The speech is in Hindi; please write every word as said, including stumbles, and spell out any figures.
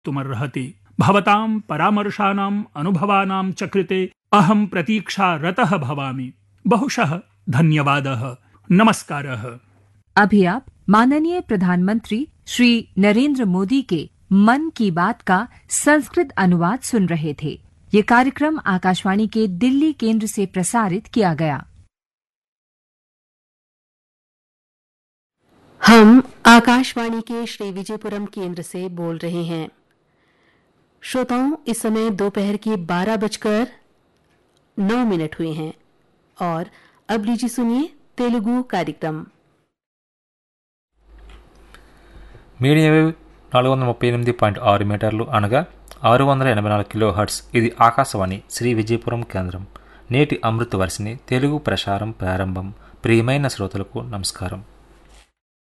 भवितुमर्हति। भवतां परामर्शानाम् अनुभवानां च कृते अहं प्रतीक्षारतः भवामि। बहुशः धन्यवादः। नमस्कारः। अभी आप माननीय प्रधानमंत्री श्री नरेंद्र मोदी के मन की बात का संस्कृत अनुवाद सुन रहे थे। ये कार्यक्रम आकाशवाणी के दिल्ली केंद्र से प्रसारित किया गया। हम आकाशवाणी के श्री विजयपुरम केंद्र से बोल रहे हैं। श्रोताओं, इस समय दोपहर के बारह बजकर नौ मिनट हुए हैं और अब लीजिए सुनिए तेलुगु कार्यक्रम। మీడియం వేవ్ నాలుగు వందల ముప్పై ఎనిమిది పాయింట్ ఆరు మీటర్లు అనగా ఆరు వందల ఎనభై నాలుగు కిలో హర్ట్స్. ఇది ఆకాశవాణి శ్రీ విజయపురం కేంద్రం. నేటి అమృత వర్షిని తెలుగు ప్రసారం ప్రారంభం. ప్రియమైన శ్రోతలకు నమస్కారం.